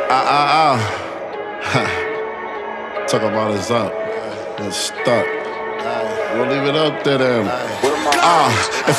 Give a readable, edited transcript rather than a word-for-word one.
Talk about us up. It's stuck. We'll leave it up there then. If